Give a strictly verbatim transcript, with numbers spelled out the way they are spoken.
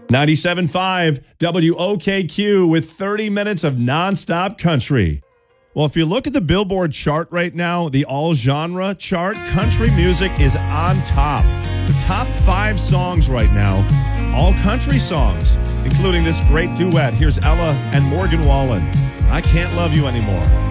ninety-seven point five W O K Q with thirty minutes of nonstop country. Well, if you look at the Billboard chart right now, the all-genre chart, country music is on top. The top five songs right now, all country songs, including this great duet. Here's Ella and Morgan Wallen. I Can't Love You Anymore.